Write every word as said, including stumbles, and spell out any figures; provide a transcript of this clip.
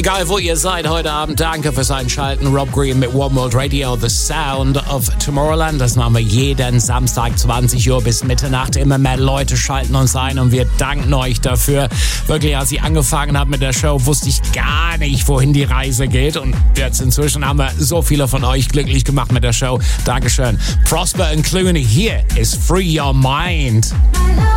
Egal, wo ihr seid heute Abend, danke fürs Einschalten. Rob Green mit One World Radio, The Sound of Tomorrowland. Das machen wir jeden Samstag zwanzig Uhr bis Mitternacht. Immer mehr Leute schalten uns ein und wir danken euch dafür. Wirklich, als ich angefangen habe mit der Show, wusste ich gar nicht, wohin die Reise geht. Und jetzt inzwischen haben wir so viele von euch glücklich gemacht mit der Show. Dankeschön. Prosper and Clooney, hier ist Free Your Mind.